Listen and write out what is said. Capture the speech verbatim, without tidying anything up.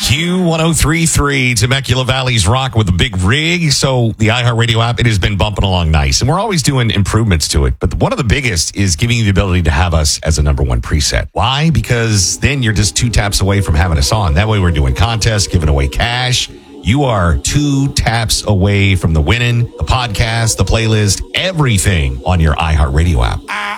Q one oh three point three, Temecula Valley's Rock with a big rig. So the iHeartRadio app, it has been bumping along nice. And we're always doing improvements to it. But one of the biggest is giving you the ability to have us as a number one preset. Why? Because then you're just two taps away from having us on. That way we're doing contests, giving away cash. You are two taps away from the winning, the podcast, the playlist, everything on your iHeartRadio app.